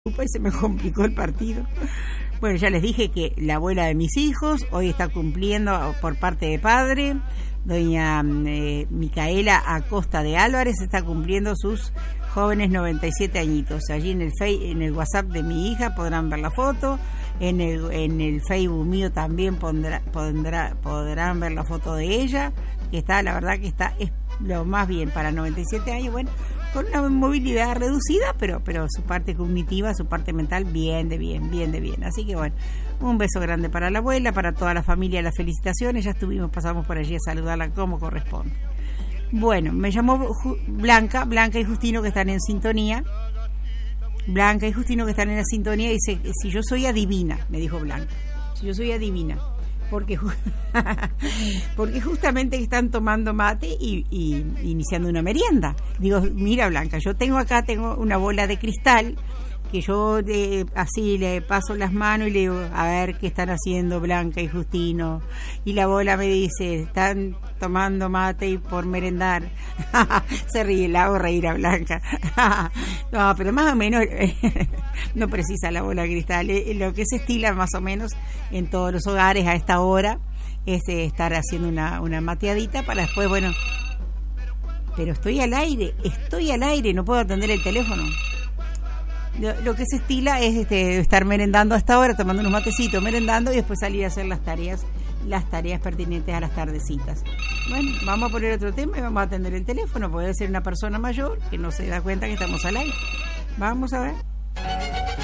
y se me complicó el partido. Bueno, ya les dije que la abuela de mis hijos hoy está cumpliendo por parte de padre. Doña Micaela Acosta de Álvarez está cumpliendo sus jóvenes 97 añitos. Allí en el WhatsApp de mi hija podrán ver la foto. En el Facebook mío también podrán ver la foto de ella, que está, la verdad que está es lo más bien para 97 años, bueno, con una movilidad reducida, pero su parte cognitiva, su parte mental bien de bien. Así que bueno, un beso grande para la abuela, para toda la familia, las felicitaciones. Ya pasamos por allí a saludarla como corresponde. Bueno, me llamó Blanca y Justino, que están en sintonía. Blanca y Justino, que están en la sintonía, dice: si yo soy adivina, me dijo Blanca, si yo soy adivina, porque justamente están tomando mate y iniciando una merienda. Digo, mira Blanca, yo tengo una bola de cristal que yo así le paso las manos y le digo, a ver qué están haciendo Blanca y Justino, y la bola me dice, están tomando mate y por merendar. Se ríe, la hago reír a Blanca. No, pero más o menos no precisa la bola de cristal. Lo que se estila más o menos en todos los hogares a esta hora es estar haciendo una mateadita para después, bueno, pero estoy al aire, no puedo atender el teléfono. Lo que se estila es estar merendando hasta ahora, tomando unos matecitos, merendando, y después salir a hacer las tareas pertinentes a las tardecitas. Bueno, vamos a poner otro tema y vamos a atender el teléfono. Puede ser una persona mayor que no se da cuenta que estamos al aire. Vamos a ver.